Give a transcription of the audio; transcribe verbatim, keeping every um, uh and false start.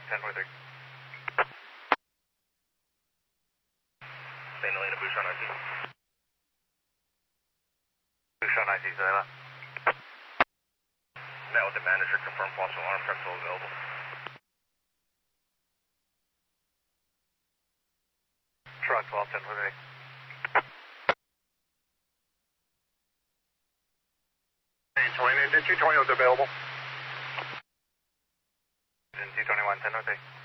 ten twenty-three. Saint Helena, Bouchon I C. Bouchon I C, say that. Met with the manager, confirmed false alarm, truck still available. Truck twelve ten twenty-three. Saint Helena, the two twenty was available. two twenty-one ten twenty-three.